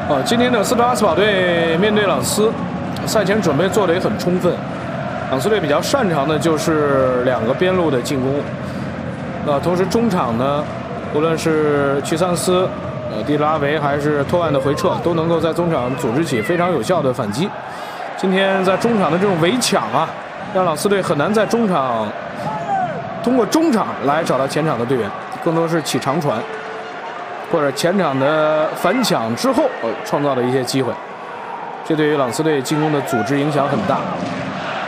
今天的斯特拉斯堡队面对朗斯，赛前准备做得也很充分。朗斯队比较擅长的就是2个边路的进攻，同时中场呢，无论是屈桑斯、蒂拉维还是托万的回撤，都能够在中场组织起非常有效的反击。今天在中场的这种围抢啊，让朗斯队很难在中场通过中场来找到前场的队员，更多是起长传。或者前场的反抢之后，创造了一些机会，这对于朗斯队进攻的组织影响很大。